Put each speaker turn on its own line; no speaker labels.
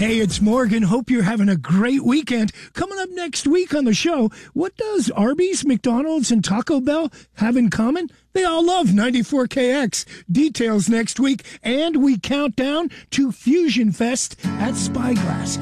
Hey, it's Morgan. Hope you're having a great weekend. Coming up next week on the show, what does Arby's, McDonald's, and Taco Bell have in common? They all love 94KX. Details next week, and we count down to Fusion Fest at Spyglass.